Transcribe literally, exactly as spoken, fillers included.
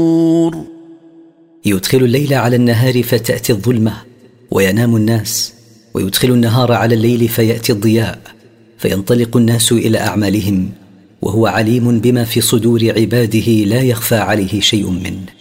يدخل الليل على النهار فتأتي الظلمة وينام الناس، ويدخل النهار على الليل فيأتي الضياء، فينطلق الناس إلى أعمالهم، وهو عليم بما في صدور عباده لا يخفى عليه شيء منه.